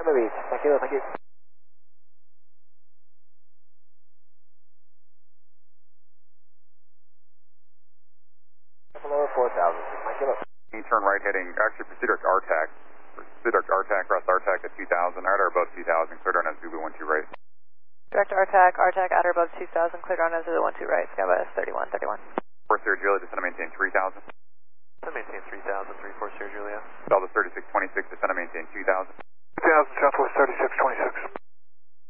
Louise. Thank you, thank you. Lower 4,000, thank you. Turn right heading, actually proceed direct RTAC. Proceed direct RTAC, cross RTAC at 2,000, right or above 2,000, cleared on Zulu 12 right. Direct RTAC at or above 2,000, cleared on Zulu 12 right, Skywest 31, 31. 4 Sierra Julia, descend to maintain 3,000. Descend to maintain 3,000, 34 Sierra Julia. Southwest 3626, descend to maintain 2,000. 2,000, Southwest 3626.